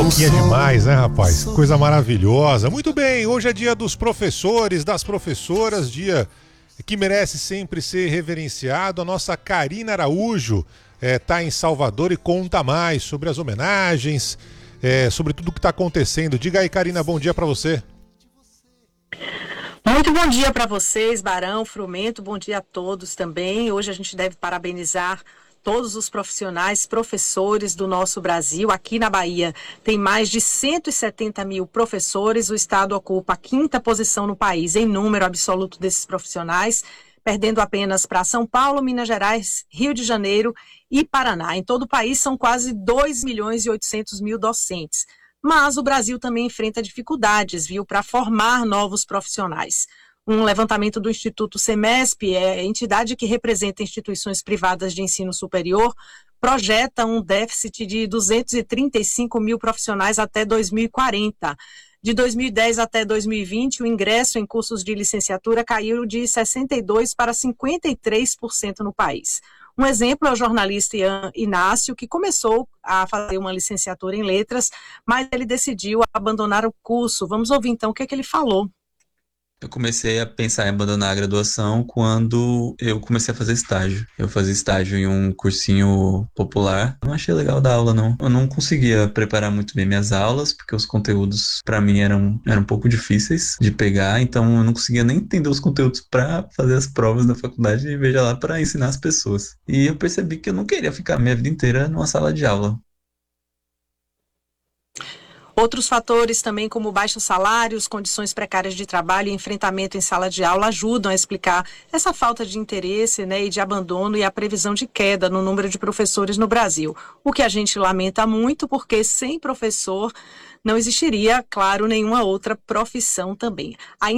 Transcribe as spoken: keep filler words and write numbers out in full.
musiquinha demais, né, rapaz? Coisa maravilhosa. Muito bem, hoje é dia dos professores, das professoras, dia que merece sempre ser reverenciado. A nossa Karina Araújo está em Salvador e conta mais sobre as homenagens, é, sobre tudo que está acontecendo. Diga aí, Karina, bom dia para você. Muito bom dia para vocês, Barão, Frumento, bom dia a todos também. Hoje a gente deve parabenizar todos os profissionais, professores do nosso Brasil. Aqui na Bahia tem mais de cento e setenta mil professores. O estado ocupa a quinta posição no país em número absoluto desses profissionais, perdendo apenas para São Paulo, Minas Gerais, Rio de Janeiro e Paraná. Em todo o país são quase dois milhões e oitocentos mil docentes. Mas o Brasil também enfrenta dificuldades, viu, para formar novos profissionais. Um levantamento do Instituto Semesp, é a entidade que representa instituições privadas de ensino superior, projeta um déficit de duzentos e trinta e cinco mil profissionais até dois mil e quarenta. De dois mil e dez até dois mil e vinte, o ingresso em cursos de licenciatura caiu de sessenta e dois por cento para cinquenta e três por cento no país. Um exemplo é o jornalista Ian Inácio, que começou a fazer uma licenciatura em letras, mas ele decidiu abandonar o curso. Vamos ouvir então o que é que ele falou. Eu comecei a pensar em abandonar a graduação quando eu comecei a fazer estágio. Eu fazia estágio em um cursinho popular. Não achei legal dar aula, não. Eu não conseguia preparar muito bem minhas aulas, porque os conteúdos, para mim, eram, eram um pouco difíceis de pegar. Então, eu não conseguia nem entender os conteúdos para fazer as provas da faculdade e, veja lá, para ensinar as pessoas. E eu percebi que eu não queria ficar a minha vida inteira numa sala de aula. Outros fatores também, como baixos salários, condições precárias de trabalho e enfrentamento em sala de aula, ajudam a explicar essa falta de interesse, né, e de abandono e a previsão de queda no número de professores no Brasil. O que a gente lamenta muito, porque sem professor não existiria, claro, nenhuma outra profissão também. A